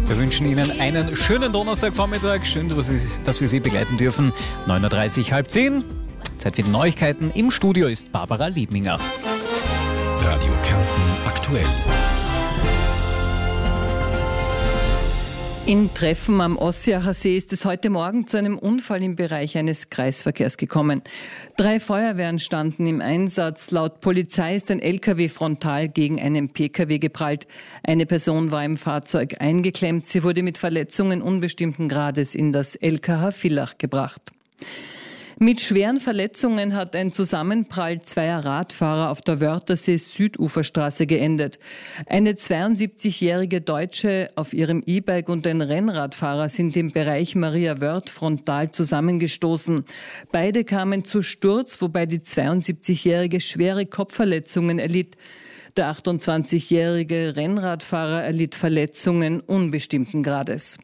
Wir wünschen Ihnen einen schönen Donnerstagvormittag. Schön, dass wir Sie begleiten dürfen. 9.30 Uhr, halb 10. Zeit für die Neuigkeiten. Im Studio ist Barbara Liebminger. Radio Kärnten aktuell. In Treffen am Ossiacher See ist es heute Morgen zu einem Unfall im Bereich eines Kreisverkehrs gekommen. 3 Feuerwehren standen im Einsatz. Laut Polizei ist ein LKW frontal gegen einen PKW geprallt. Eine Person war im Fahrzeug eingeklemmt. Sie wurde mit Verletzungen unbestimmten Grades in das LKH Villach gebracht. Mit schweren Verletzungen hat ein Zusammenprall zweier Radfahrer auf der Wörthersee-Süduferstraße geendet. Eine 72-jährige Deutsche auf ihrem E-Bike und ein Rennradfahrer sind im Bereich Maria Wörth frontal zusammengestoßen. Beide kamen zu Sturz, wobei die 72-jährige schwere Kopfverletzungen erlitt. Der 28-jährige Rennradfahrer erlitt Verletzungen unbestimmten Grades.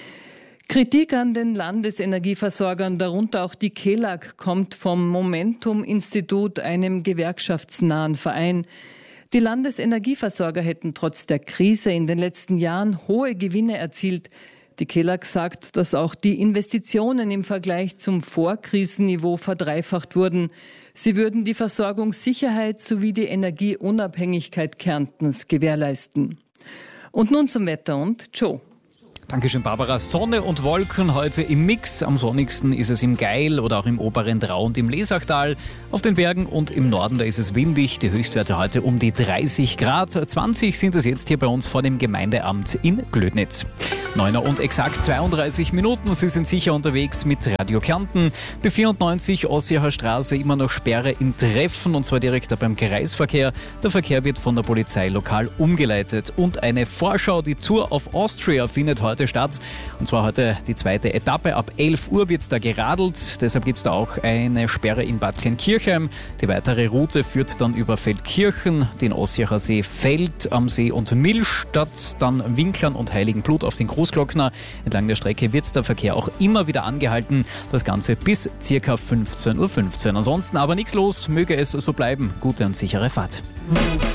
Kritik an den Landesenergieversorgern, darunter auch die KELAG, kommt vom Momentum-Institut, einem gewerkschaftsnahen Verein. Die Landesenergieversorger hätten trotz der Krise in den letzten Jahren hohe Gewinne erzielt. Die KELAG sagt, dass auch die Investitionen im Vergleich zum Vorkrisenniveau verdreifacht wurden. Sie würden die Versorgungssicherheit sowie die Energieunabhängigkeit Kärntens gewährleisten. Und nun zum Wetter und Joe. Dankeschön, Barbara. Sonne und Wolken heute im Mix. Am sonnigsten ist es im Geil oder auch im oberen Drau und im Lesachtal. Auf den Bergen und im Norden, da ist es windig. Die Höchstwerte heute um die 30 Grad. 20 sind es jetzt hier bei uns vor dem Gemeindeamt in Glödnitz. 9 Uhr und exakt 32 Minuten. Sie sind sicher unterwegs mit Radio Kärnten. B94 Ossiacher Straße, immer noch Sperre in Treffen, und zwar direkt beim Kreisverkehr. Der Verkehr wird von der Polizei lokal umgeleitet. Und eine Vorschau, die Tour of Austria findet heute statt. Und zwar heute die zweite Etappe. Ab 11 Uhr wird da geradelt. Deshalb gibt es da auch eine Sperre in Bad Kleinkirchheim. Die weitere Route führt dann über Feldkirchen, den Ossiacher See, Feld am See und Millstatt, dann Winklern und Heiligenblut auf den Großglockner. Entlang der Strecke wird der Verkehr auch immer wieder angehalten. Das Ganze bis ca. 15.15 Uhr. Ansonsten aber nichts los. Möge es so bleiben. Gute und sichere Fahrt.